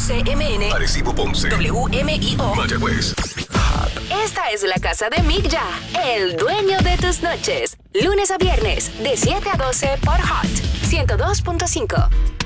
CMN, Arecibo, Ponce, WMIO, Mayagüez. Esta es la casa de Mick Ya, el dueño de tus noches. Lunes a viernes, de 7 a 12 por Hot 102.5.